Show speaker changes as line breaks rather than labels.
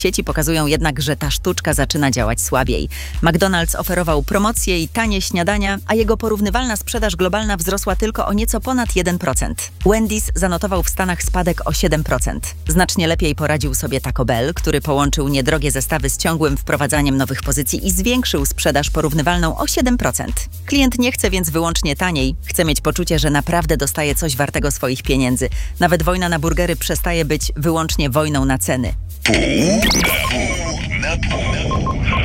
Sieci pokazują jednak, że ta sztuczka zaczyna działać słabiej. McDonald's oferował promocje i tanie śniadania, a jego porównywalna sprzedaż globalna wzrosła tylko o nieco ponad 1%. Wendy's zanotował w Stanach spadek o 7%. Znacznie lepiej poradził sobie Taco Bell, który połączył niedrogie zestawy z ciągłym wprowadzaniem nowych pozycji i zwiększył sprzedaż porównywalną o 7%. Klient nie chce więc wyłącznie taniej, chce mieć poczucie, że naprawdę dostaje coś wartego swoich pieniędzy. Nawet wojna na burgery przestaje być wyłącznie wojną na ceny.
Pół na pół.